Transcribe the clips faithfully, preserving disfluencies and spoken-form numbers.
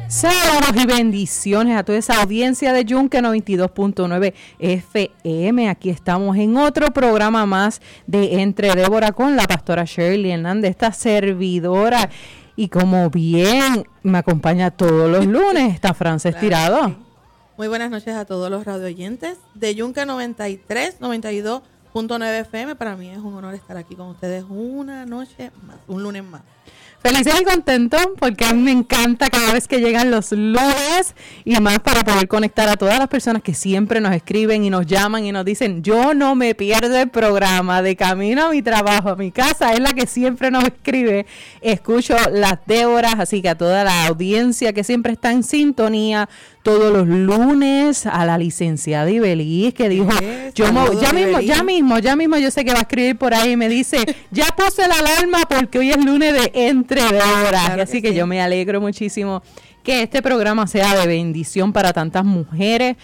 Saludos y bendiciones a toda esa audiencia de Yunque noventa y dos punto nueve F M. Aquí estamos en otro programa más de Entre Débora con la pastora Shirley Hernández, esta servidora. Y como bien me acompaña todos los lunes, está Frances claro, Tirado. Sí. Muy buenas noches a todos los radioyentes de Yunque noventa y tres, noventa y dos punto nueve F M. Para mí es un honor estar aquí con ustedes una noche más, un lunes más. Felices y contentos porque a mí me encanta cada vez que llegan los lunes y más para poder conectar a todas las personas que siempre nos escriben y nos llaman y nos dicen, yo no me pierdo el programa de camino a mi trabajo, a mi casa, es la que siempre nos escribe. Escucho las Déboras, así que a toda la audiencia que siempre está en sintonía todos los lunes, a la licenciada Ibeliz que dijo, yes, yo mo, ya mismo, ya mismo, ya mismo yo sé que va a escribir por ahí y me dice, ya puse la alarma porque hoy es lunes de Entre Débora. Claro así que, que sí. Yo me alegro muchísimo que este programa sea de bendición para tantas mujeres.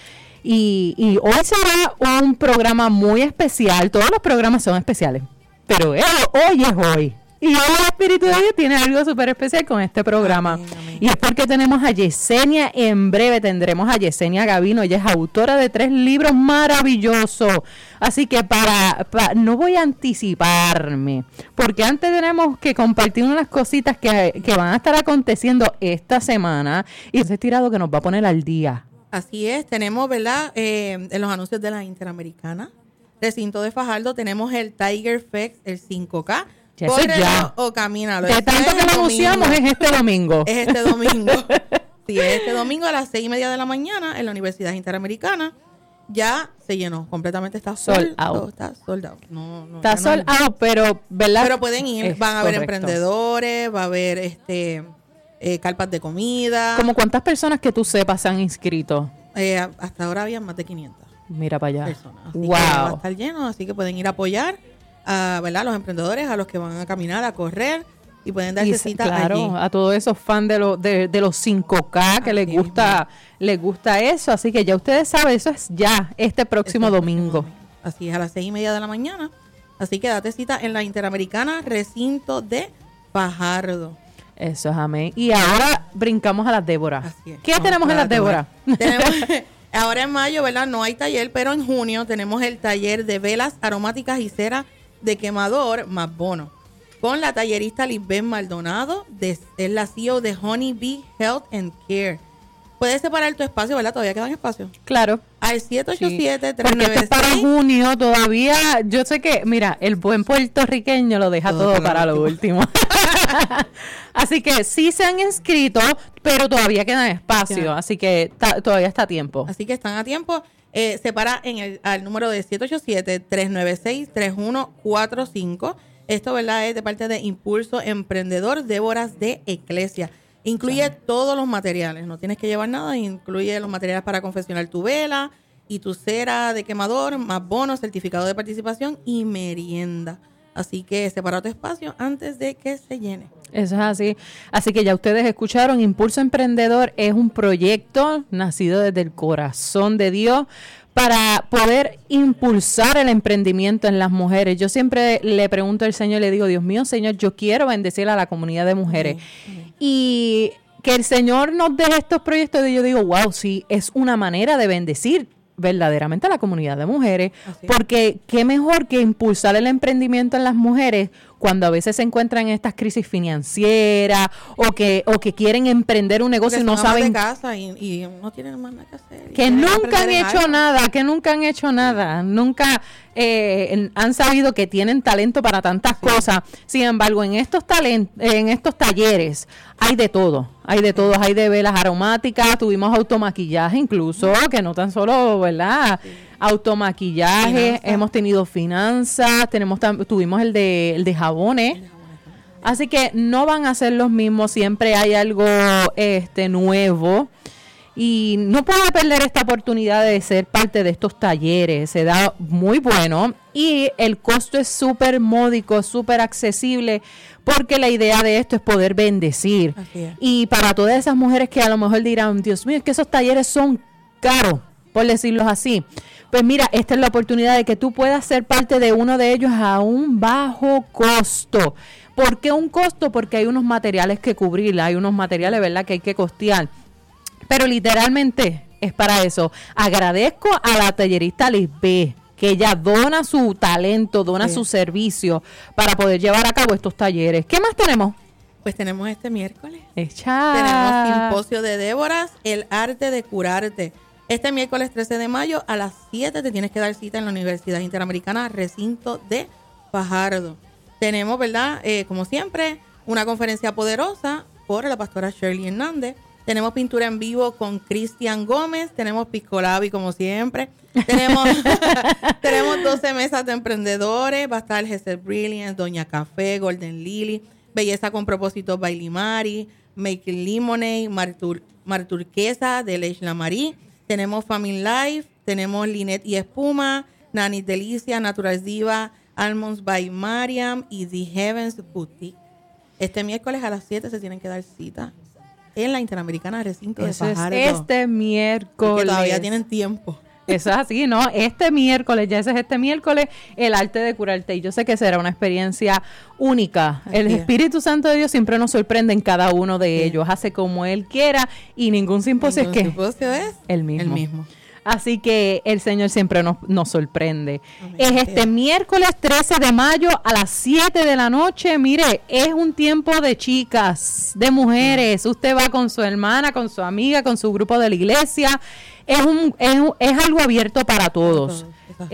Y, y hoy será un programa muy especial. Todos los programas son especiales, pero hoy es hoy. Y hoy el Espíritu de Dios tiene algo súper especial con este programa. Amén, amén. Y es porque tenemos a Yesenia, en breve tendremos a Yesenia Gavino. Ella es autora de tres libros maravillosos. Así que para, para no voy a anticiparme, porque antes tenemos que compartir unas cositas que, que van a estar aconteciendo esta semana. Y ese tirado que nos va a poner al día. Así es, tenemos, ¿verdad? Eh, en los anuncios de la Interamericana, recinto de Fajardo, tenemos el Tiger Fest, el cinco K. Córrelo o camínalo. De tanto que lo anunciamos es este domingo. Es este domingo. Sí, es este domingo a las seis y media de la mañana en la Universidad Interamericana. Ya se llenó completamente, está sold out. Está sold out. No, no, está sold no out, pero ¿verdad? Pero pueden ir, es van a haber correcto. Emprendedores, va a haber este eh, carpas de comida. ¿Cómo cuántas personas que tú sepas se han inscrito? Eh, hasta ahora había más de quinientas. Mira para allá. Personas. Así wow. que va a estar lleno, así que pueden ir a apoyar a, ¿verdad? Los emprendedores, a los que van a caminar, a correr y pueden darse cita claro, allí. A todos esos fans de, lo, de, de los cinco K que les gusta, les gusta eso, así que ya ustedes saben, eso es ya este próximo este domingo. Próximo, así es, a las seis y media de la mañana, así que date cita en la Interamericana, recinto de Fajardo. Eso es, amén. Y ahora brincamos a las Déboras. Así es. ¿Qué Vamos tenemos en las Déboras? Tenemos... Ahora en mayo, ¿verdad? No hay taller, pero en junio tenemos el taller de velas aromáticas y cera de quemador más bono. Con la tallerista Lisbeth Maldonado, de, es la C E O de Honey Bee Health and Care. Puedes separar tu espacio, ¿verdad? Todavía quedan espacios. Claro. Al siete ocho siete, tres nueve seis. Porque para junio todavía, yo sé que, mira, el buen puertorriqueño lo deja todo, todo para lo último. Así que sí se han inscrito, pero todavía quedan espacios. Sí. Así que ta, todavía está a tiempo. Así que están a tiempo. Eh, separa en el al número de siete ocho siete, tres nueve seis, tres uno cuatro cinco. Esto, ¿verdad? Es de parte de Impulso Emprendedor Déboras de Eclesia. Incluye sí. todos los materiales. No tienes que llevar nada. Incluye los materiales para confeccionar tu vela y tu cera de quemador, más bonos, certificado de participación y merienda. Así que separa tu espacio antes de que se llene. Eso es así. Así que ya ustedes escucharon, Impulso Emprendedor es un proyecto nacido desde el corazón de Dios para poder impulsar el emprendimiento en las mujeres. Yo siempre le pregunto al Señor, le digo, Dios mío, Señor, yo quiero bendecir a la comunidad de mujeres. Uh-huh. Uh-huh. Y que el Señor nos dé estos proyectos, y yo digo, wow, sí, es una manera de bendecir verdaderamente a la comunidad de mujeres, así porque es. Qué mejor que impulsar el emprendimiento en las mujeres cuando a veces se encuentran en estas crisis financieras o que o que quieren emprender un negocio porque y no saben de casa y, y no tienen más nada que hacer, que nunca han hecho algo. nada, que nunca han hecho nada, nunca eh, han sabido que tienen talento para tantas sí. cosas. Sin embargo, en estos talent, en estos talleres hay de todo, hay de todo, hay de velas aromáticas, tuvimos automaquillaje incluso, sí. que no tan solo, ¿verdad? Sí. Automaquillaje, finanzas. Hemos tenido finanzas, tenemos tuvimos el de el de jabones. El de jabones Así que no van a ser los mismos, siempre hay algo este nuevo. Y no pueden perder esta oportunidad de ser parte de estos talleres, se da muy bueno y el costo es súper módico, súper accesible, porque la idea de esto es poder bendecir. Y para todas esas mujeres que a lo mejor dirán, Dios mío, es que esos talleres son caros, por decirlo así. Pues mira, esta es la oportunidad de que tú puedas ser parte de uno de ellos a un bajo costo. ¿Por qué un costo? Porque hay unos materiales que cubrir, hay unos materiales, ¿verdad?, que hay que costear. Pero literalmente es para eso. Agradezco a la tallerista Lisbeth, que ella dona su talento, dona sí. su servicio para poder llevar a cabo estos talleres. ¿Qué más tenemos? Pues tenemos este miércoles. Echa. Tenemos Simposio de Déboras, el arte de curarte. Este miércoles trece de mayo a las siete te tienes que dar cita en la Universidad Interamericana, recinto de Fajardo. Tenemos, ¿verdad? Eh, como siempre, una conferencia poderosa por la pastora Shirley Hernández. Tenemos pintura en vivo con Cristian Gómez. Tenemos Pisco Labi, como siempre. Tenemos, tenemos doce mesas de emprendedores. Va a estar Gesell Brilliance, Doña Café, Golden Lily, Belleza con Propósitos Bailimari, Make Lemonade, Martur, Marturquesa de Leishla Marie. Tenemos Family Life. Tenemos Linet y Espuma, Nani Delicia, Natural Diva, Almonds by Mariam y The Heavens Boutique. Este miércoles a las siete se tienen que dar cita en la Interamericana Recinto Eso de Fajardo. Es este miércoles. Que todavía tienen tiempo. Eso es así, ¿no? Este miércoles, ya ese es este miércoles, el arte de curarte. Y yo sé que será una experiencia única. Así el Espíritu es. Santo de Dios siempre nos sorprende en cada uno de sí. ellos. Hace como Él quiera y ningún simposio ningún es que simposio es el mismo. El mismo. Así que el Señor siempre nos, nos sorprende. Amén. Es este miércoles trece de mayo a las siete de la noche. Mire, es un tiempo de chicas, de mujeres. Usted va con su hermana, con su amiga, con su grupo de la iglesia. Es un es, es algo abierto para todos.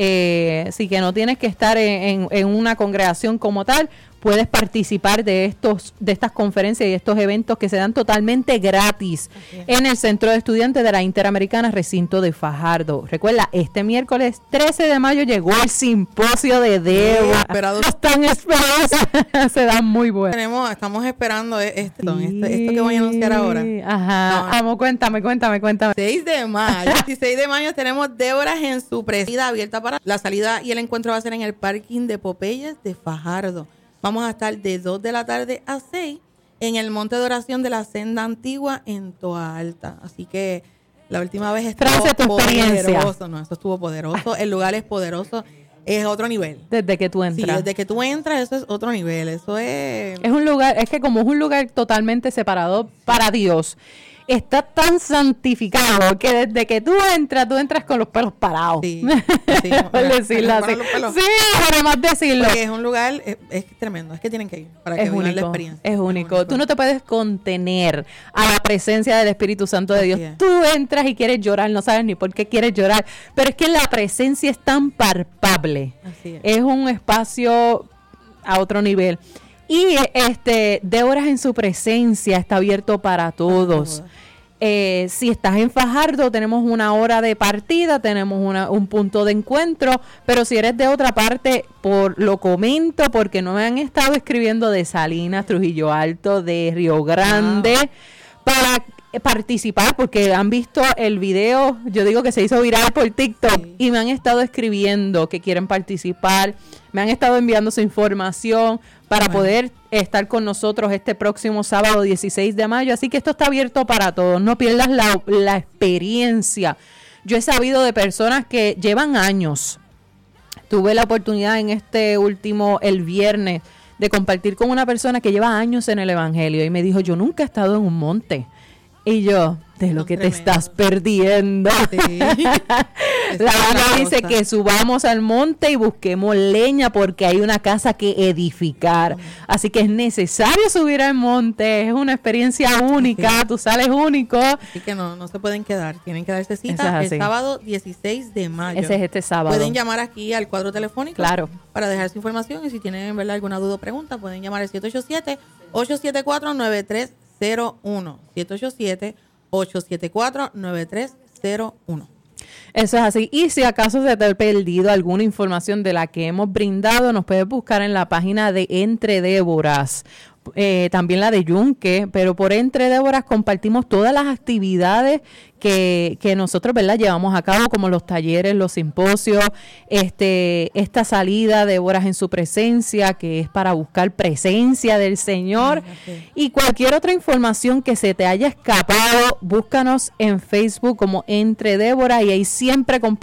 Eh, así que no tienes que estar en, en, en una congregación como tal. Puedes participar de estos de estas conferencias y estos eventos que se dan totalmente gratis en el Centro de Estudiantes de la Interamericana, recinto de Fajardo. Recuerda, este miércoles trece de mayo llegó el simposio de Débora. Esperado. Están esperados. Se dan muy buenos. Tenemos, estamos esperando este, sí. este, esto que voy a anunciar ahora. Ajá. No. Amo, cuéntame, cuéntame, cuéntame. seis de mayo. dieciséis de mayo tenemos Déboras en su presencia abierta para la salida y el encuentro va a ser en el parking de Popeyes de Fajardo. Vamos a estar de dos de la tarde a seis en el monte de oración de la Senda Antigua en Toa Alta. Así que la última vez estuvo poderoso. No, eso estuvo poderoso. El lugar es poderoso. Es otro nivel. Desde que tú entras. Sí, desde que tú entras, eso es otro nivel. Eso es... Es un lugar, es que como es un lugar totalmente separado para Dios, está tan santificado que desde que tú entras, tú entras con los pelos parados. Sí, sí. Por decirlo así. Sí, además decirlo. Porque es un lugar, es, es tremendo, es que tienen que ir para que vivan la experiencia. Es único, es único. Tú no te puedes contener a la presencia del Espíritu Santo de Dios. Tú entras y quieres llorar, no sabes ni por qué quieres llorar, pero es que la presencia es tan palpable. Así es. Es un espacio a otro nivel. Y este, Déboras en su presencia está abierto para todos. Eh, si estás en Fajardo, tenemos una hora de partida, tenemos una, un punto de encuentro, pero si eres de otra parte, por lo comento, porque no me han estado escribiendo de Salinas, Trujillo Alto, de Río Grande, wow. para participar, porque han visto el video, yo digo que se hizo viral por TikTok, sí. y me han estado escribiendo que quieren participar, me han estado enviando su información para bueno. poder estar con nosotros este próximo sábado dieciséis de mayo, así que esto está abierto para todos, no pierdas la, la experiencia. Yo he sabido de personas que llevan años, tuve la oportunidad en este último, el viernes, de compartir con una persona que lleva años en el evangelio y me dijo, yo nunca he estado en un monte. Y yo, de lo que tremendo. Te estás perdiendo. Sí. La Biblia dice que subamos al monte y busquemos leña porque hay una casa que edificar. Mm. Así que es necesario subir al monte. Es una experiencia única. Sí. Tú sales único. Así que no, no se pueden quedar. Tienen que darse cita es el sábado dieciséis de mayo. Ese es este sábado. Pueden llamar aquí al cuadro telefónico. Claro. Para dejar su información. Y si tienen, ¿verdad?, alguna duda o pregunta, pueden llamar al siete ocho siete, ocho siete cuatro, nueve tres cero uno. siete ocho siete, ocho siete cuatro, nueve tres cero uno. Eso es así. Y si acaso se te ha perdido alguna información de la que hemos brindado, nos puedes buscar en la página de Entre Déboras. Eh, también la de Yunque, pero por Entre Déboras compartimos todas las actividades que, que nosotros, ¿verdad?, llevamos a cabo, como los talleres, los simposios, este, esta salida de Déboras en su presencia, que es para buscar presencia del Señor, okay. y cualquier otra información que se te haya escapado, búscanos en Facebook como Entre Déboras y ahí siempre compartimos